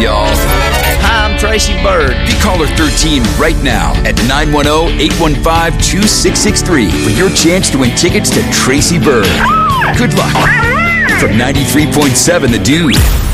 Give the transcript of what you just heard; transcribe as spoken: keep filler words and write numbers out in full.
y'all. Hi, I'm Tracy Bird. Be caller thirteen right now at nine one zero, eight one five, two six six three for your chance to win tickets to Tracy Bird. Good luck from ninety-three point seven The Dude.